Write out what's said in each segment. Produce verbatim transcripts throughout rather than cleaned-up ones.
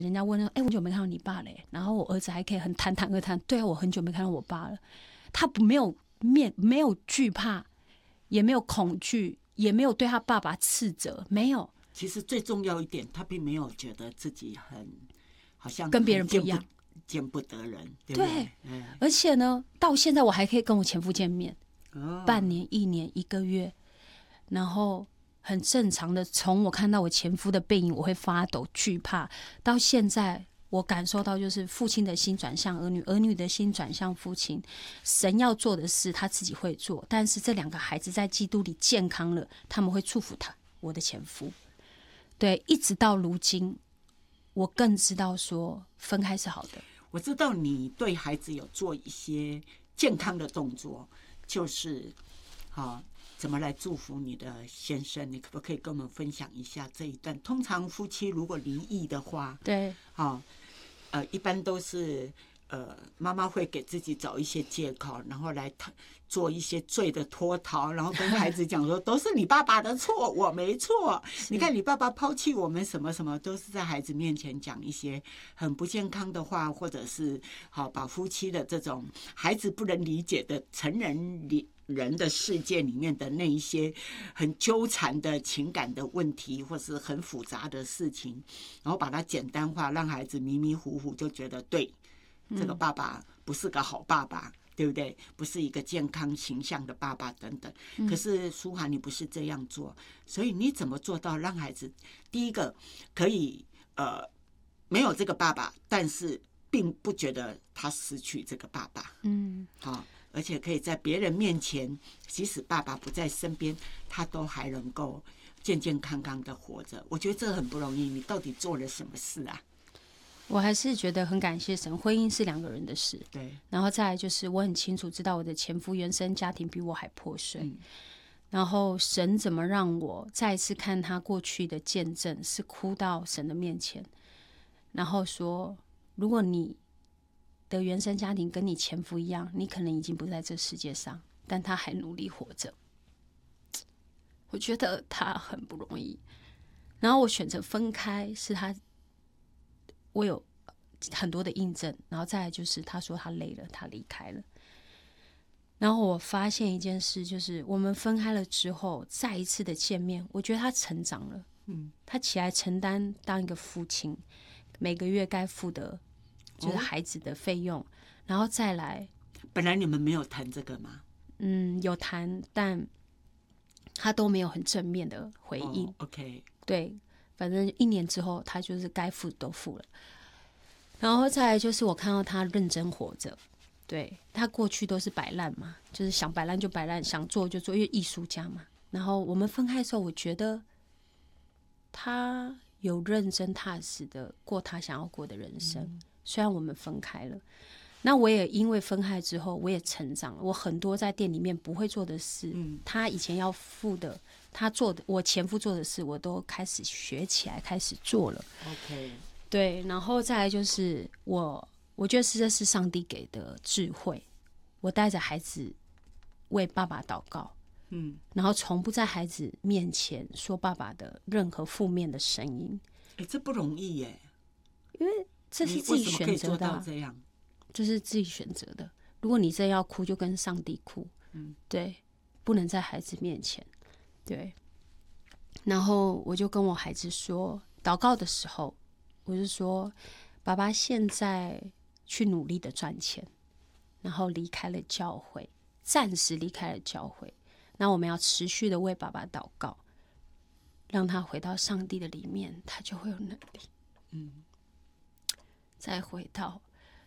人家问说：“哎、欸，我很久没看到你爸嘞。”然后我儿子还可以很坦坦而谈：“对啊，我很久没看到我爸了。”他不没有面，没有惧怕，也没有恐惧，也没有对他爸爸斥责，没有。 其实最重要一点，他并没有觉得自己很好像跟别人不一样， 见不得人，对不对？ 对，嗯、而且呢，到现在我还可以跟我前夫见面， 哦、 半年、一年、一个月，然后。很正常的，从我看到我前夫的背影，我会发抖惧怕。到现在，我感受到就是父亲的心转向儿女，儿女的心转向父亲。神要做的事，他自己会做。但是这两个孩子在基督里健康了，他们会祝福他，我的前夫。对，一直到如今，我更知道说分开是好的。 我知道你对孩子有做一些健康的动作，就是好。怎么来祝福你的先生？你可不可以跟我们分享一下这一段？通常夫妻如果离异的话， 对， 哦，呃，一般都是呃，妈妈会给自己找一些借口，然后来做一些罪的脱逃，然后跟孩子讲说，都是你爸爸的错，我没错。你看你爸爸抛弃我们什么什么，都是在孩子面前讲一些很不健康的话，或者是好、哦、把夫妻的这种孩子不能理解的成人理。人的世界里面的那一些很纠缠的情感的问题，或是很复杂的事情，然后把它简单化，让孩子迷迷糊糊就觉得对，这个爸爸不是个好爸爸，对不对？不是一个健康形象的爸爸等等。可是舒涵你不是这样做，所以你怎么做到让孩子第一个可以呃没有这个爸爸，但是并不觉得他失去这个爸爸？嗯，好。而且可以在别人面前，即使爸爸不在身边，他都还能够健健康康的活着。我觉得这很不容易。你到底做了什么事啊？ 我还是觉得很感谢神，婚姻是两个人的事。 对。 然后再来就是我很清楚知道我的前夫原生家庭比我还破碎。嗯、然后神怎么让我再一次看他过去的见证，是哭到神的面前，然后说：如果你的原生家庭跟你前夫一样，你可能已经不在这世界上，但他还努力活着。我觉得他很不容易。然后我选择分开，是他，我有很多的印证。然后再来就是他说他累了，他离开了。然后我发现一件事，就是我们分开了之后，再一次的见面，我觉得他成长了。嗯，他起来承担当一个父亲，每个月该付的。就是孩子的费用、哦，然后再来。 本来你们没有谈这个吗？ 嗯，有谈，但他都没有很正面的回应。 哦、OK， 对，反正一年之后，他就是该付都付了。然后再来就是我看到他认真活着，对，他过去都是摆烂嘛，就是想摆烂就摆烂，想做就做，因为艺术家嘛。然后我们分开的时候，我觉得他有认真踏实的过他想要过的人生。嗯，虽然我们分开了，那我也因为分开之后，我也成长了。我很多在店里面不会做的事，嗯、他以前要付的，他做的，我前夫做的事，我都开始学起来，开始做了。 OK， 对，然后再来就是我，我觉得是这是上帝给的智慧。我带着孩子为爸爸祷告，嗯，然后从不在孩子面前说爸爸的任何负面的声音。 哎，这不容易耶， 因为这是自己选择的、啊， 这样， 这是自己选择的。如果你真要哭，就跟上帝哭，嗯，对，不能在孩子面前，对。然后我就跟我孩子说，祷告的时候，我就说，爸爸现在去努力的赚钱，然后离开了教会，暂时离开了教会。那我们要持续的为爸爸祷告，让他回到上帝的里面，他就会有能力，嗯。再回到，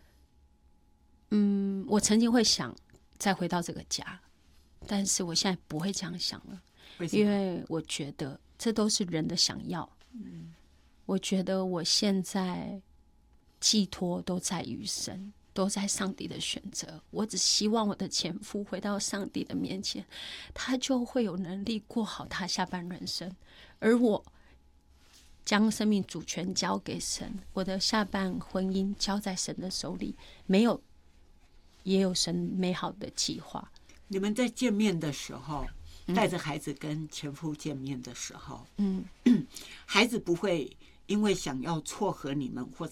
嗯，我曾经会想再回到这个家，但是我现在不会这样想了，因为我觉得这都是人的想要。嗯，我觉得我现在寄托都在于神，都在上帝的选择。我只希望我的前夫回到上帝的面前，他就会有能力过好他下半人生，而我将生命主权交给神，我的下半婚姻交在神的手里，没有也有神美好的计划。 你们在见面的时候，带着孩子跟前夫见面的时候，嗯，孩子不会因为想要撮合你们，或者